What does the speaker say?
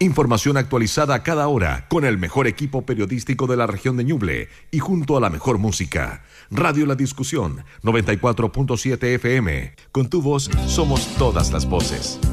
Información actualizada a cada hora con el mejor equipo periodístico de la región de Ñuble y junto a la mejor música. Radio La Discusión, 94.7 FM. Con tu voz somos todas las voces.